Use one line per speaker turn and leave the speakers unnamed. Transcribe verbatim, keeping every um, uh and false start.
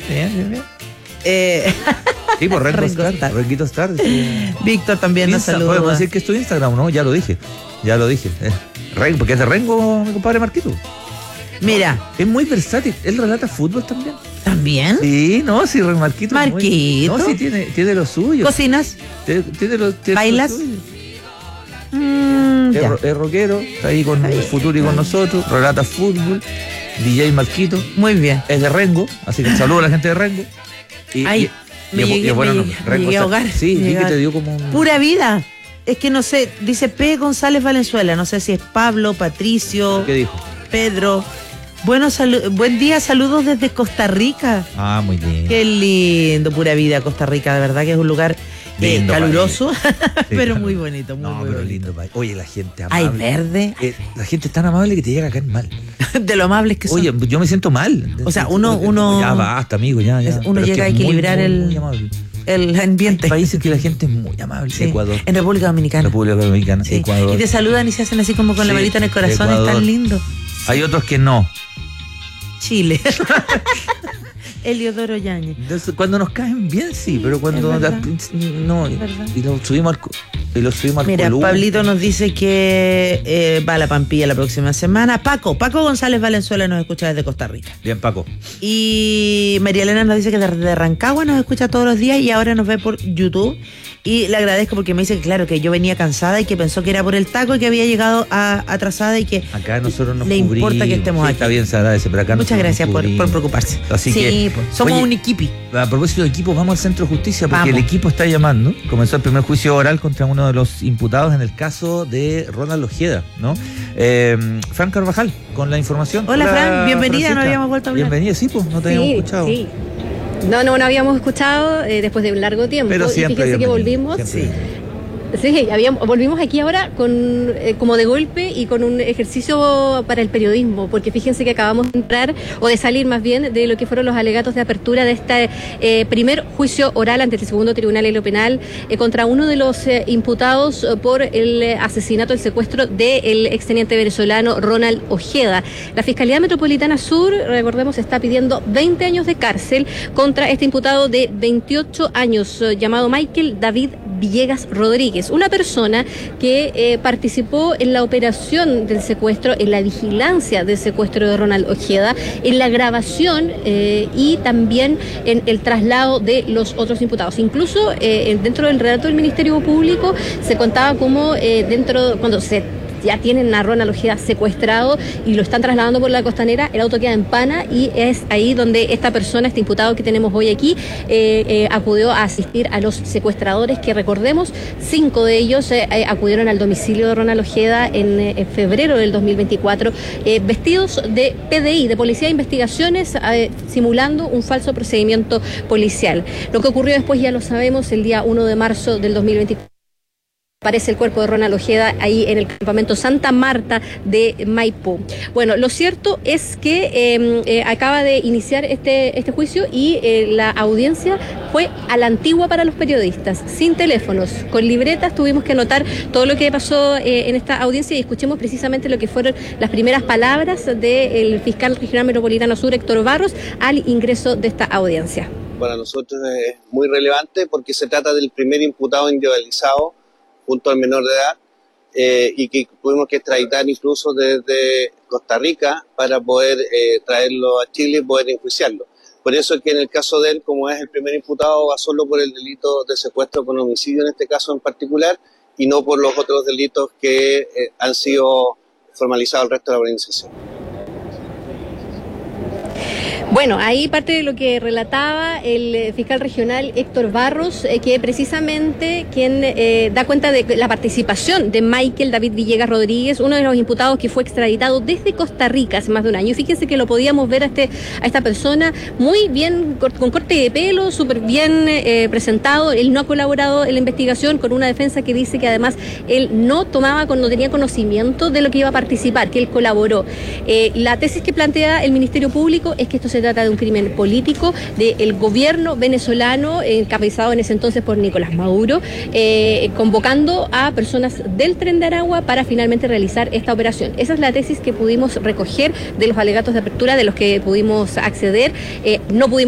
Bien, bien, bien.
Eh,
Sí, por Rengo
Rengo
Star,
Star.
Renguito Star. Sí.
Víctor también nos
Insta,
saluda.
podemos decir que es tu Instagram, ¿no? Ya lo dije, ya lo dije. Eh, Rengo, porque es de Rengo, mi compadre Marquito.
Mira,
Es muy versátil, él relata fútbol también.
¿también?
Sí, no, sí, Marquito. es muy-
Marquito.
No, sí, tiene, tiene lo suyo.
¿Cocinas?
Tiene, tiene lo, tiene
¿Bailas?
lo suyo.
Mm,
Es,
ya.
ro- es rockero, está ahí con
Está
el
bien.
futuro y con nosotros, relata fútbol, D J Marquito,
Muy bien.
es de Rengo, así que saludo a la gente de Rengo. Y,
Ay,
y-
me
y es bu- y
llegué,
es bueno,
me
no,
llegué, me
Rengo
llegué a
está-
ahogar.
Sí,
Me
vi
llegué
que
a-
te dio como un...
Pura vida. Es que no sé, dice P. González Valenzuela, no sé si es Pablo, Patricio,
¿Qué dijo?
Pedro. Bueno, salu- buen día, saludos desde Costa Rica.
Ah, muy bien.
Qué lindo, pura vida Costa Rica, de verdad que es un lugar eh,
Lindo
caluroso,
Sí,
pero
claro.
muy bonito, muy,
No,
muy
pero
bonito.
lindo país. Oye, la gente
Hay
amable.
verde,
Eh, la gente es tan amable que te llega a caer mal.
de lo amables que son.
Oye, yo me siento mal.
O sea, uno-
Oye,
uno-
Ya basta, amigo, ya, ya.
Es- uno
Pero es
llega
que
a
es muy,
equilibrar
muy,
el-
muy amable.
el ambiente.
Hay países que la gente es muy amable.
Sí,
Ecuador,
en República Dominicana.
República Dominicana,
Sí.
Ecuador.
Y te saludan y se hacen así como con la
Sí,
manita en el corazón,
Ecuador.
es tan lindo.
Hay otros que no.
Chile. Eliodoro Yáñez.
Entonces, cuando nos caen bien, sí, pero cuando
es verdad.
no,
Es verdad.
y los subimos al co- y los subimos al
Mira,
columpio.
Pablito nos dice que eh, va a la Pampilla la próxima semana. Paco, Paco González Valenzuela nos escucha desde Costa Rica.
Bien, Paco.
Y María Elena nos dice que desde Rancagua nos escucha todos los días y ahora nos ve por YouTube. Y le agradezco porque me dice que claro, que yo venía cansada y que pensó que era por el taco y que había llegado a- atrasada y que
Acá nosotros nos
le importa
cubrimos.
que estemos
Sí,
aquí.
Está bien, se agradece, pero acá
muchas
nosotros
gracias
nos
por, por
cubrimos.
preocuparse.
Así
sí,
que,
pues, somos
oye,
un equipi.
A propósito de equipo, vamos al centro de justicia porque
Vamos.
el equipo está llamando. Comenzó el primer juicio oral contra uno de los imputados en el caso de Ronald Ojeda, ¿no? Eh, Fran Carvajal, con la información.
Hola, Fran, bienvenida,
Francisca.
no habíamos vuelto a hablar.
Bienvenida, sí, pues, no te habíamos escuchado.
Sí. No, no, no habíamos escuchado eh, después de un largo tiempo.
Pero
y
siempre
fíjense que
bienvenido,
volvimos.
siempre.
Sí, habíamos, volvimos aquí ahora con eh, como de golpe y con un ejercicio para el periodismo, porque fíjense que acabamos de entrar, o de salir más bien, de lo que fueron los alegatos de apertura de este eh, primer juicio oral ante el segundo tribunal de lo penal eh, contra uno de los eh, imputados eh, por el eh, asesinato, el secuestro del exteniente venezolano Ronald Ojeda. La Fiscalía Metropolitana Sur, recordemos, está pidiendo veinte años de cárcel contra este imputado de veintiocho años, eh, llamado Michael David Villegas Rodríguez, una persona que eh, participó en la operación del secuestro, en la vigilancia del secuestro de Ronald Ojeda, en la grabación eh, y también en el traslado de los otros imputados. Incluso eh, dentro del relato del Ministerio Público se contaba como eh, dentro, cuando se ya tienen a Ronald Ojeda secuestrado y lo están trasladando por la costanera, el auto queda en Pana y es ahí donde esta persona, este imputado que tenemos hoy aquí, eh, eh, acudió a asistir a los secuestradores, que recordemos, cinco de ellos eh, eh, acudieron al domicilio de Ronald Ojeda en, eh, en febrero del dos mil veinticuatro, eh, vestidos de P D I, de Policía de Investigaciones, eh, simulando un falso procedimiento policial. Lo que ocurrió después ya lo sabemos, el día uno de marzo del dos mil veinticuatro. Aparece el cuerpo de Ronald Ojeda ahí en el campamento Santa Marta de Maipú. Bueno, lo cierto es que eh, eh, acaba de iniciar este, este juicio y eh, la audiencia fue a la antigua para los periodistas, sin teléfonos, con libretas. Tuvimos que anotar todo lo que pasó eh, en esta audiencia y escuchemos precisamente lo que fueron las primeras palabras del fiscal regional metropolitano sur, Héctor Barros, al ingreso de esta audiencia.
Para nosotros es muy relevante porque se trata del primer imputado individualizado junto al menor de edad, eh, y que tuvimos que extraditar incluso desde Costa Rica para poder eh, traerlo a Chile y poder enjuiciarlo. Por eso es que en el caso de él, como es el primer imputado, va solo por el delito de secuestro con homicidio en este caso en particular, y no por los otros delitos que eh, han sido formalizados el resto de la organización.
Bueno, ahí parte de lo que relataba el fiscal regional Héctor Barros, eh, que precisamente quien eh, da cuenta de la participación de Michael David Villegas Rodríguez, uno de los imputados que fue extraditado desde Costa Rica hace más de un año. Fíjense que lo podíamos ver a, este, a esta persona muy bien, con corte de pelo, súper bien eh, presentado. Él no ha colaborado en la investigación, con una defensa que dice que además él no tomaba, no tenía conocimiento de lo que iba a participar, que él colaboró. Eh, la tesis que plantea el Ministerio Público es que esto se trata de un crimen político del gobierno venezolano, encabezado en ese entonces por Nicolás Maduro, eh, convocando a personas del Tren de Aragua para finalmente realizar esta operación. Esa es la tesis que pudimos recoger de los alegatos de apertura, de los que pudimos acceder. Eh, no pudimos